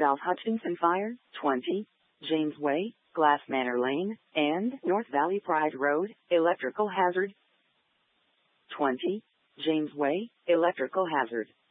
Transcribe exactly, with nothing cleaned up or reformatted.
South Hutchinson Fire, twenty, James Way, Glass Manor Lane, and North Valley Pride Road, electrical hazard. twenty, James Way, electrical hazard.